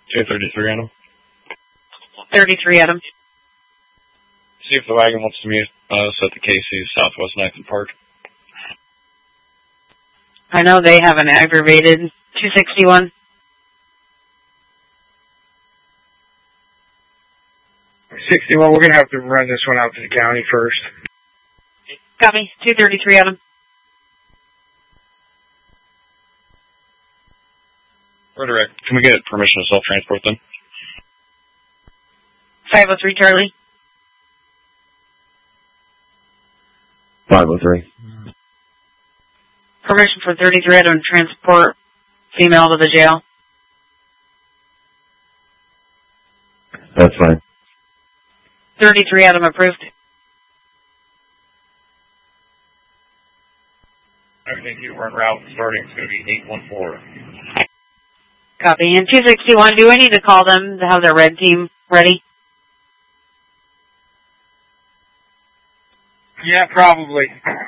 233 Adam. 33 Adam. See if the wagon wants to meet us at the Casey's Southwest 9th and Park. I know they have an aggravated 261. We're going to have to run this one out to the county first. Copy. 233 Adam. Direct. Can we get permission to self-transport them? 503 Charlie. 503. Permission for 33 Adam to transport female to the jail. That's fine. 33 Adam approved. Everything you run route starting is going to be 814. Copy. And 261, do I need to call them to have their red team ready? Yeah, probably.